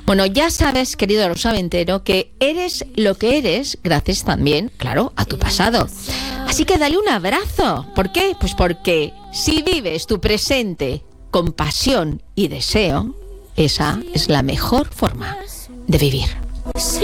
Bueno, ya sabes, querido rosaventero, que eres lo que eres gracias también, claro, a tu pasado. Así que dale un abrazo. ¿Por qué? Pues porque si vives tu presente con pasión y deseo, esa es la mejor forma de vivir.